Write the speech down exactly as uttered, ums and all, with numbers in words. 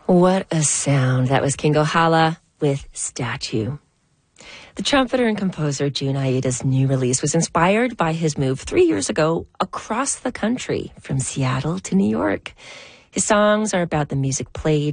What a sound. That was King Kohala with Statue. The trumpeter and composer Jun Aida's new release was inspired by his move three years ago across the country from Seattle to New York. His songs are about the music played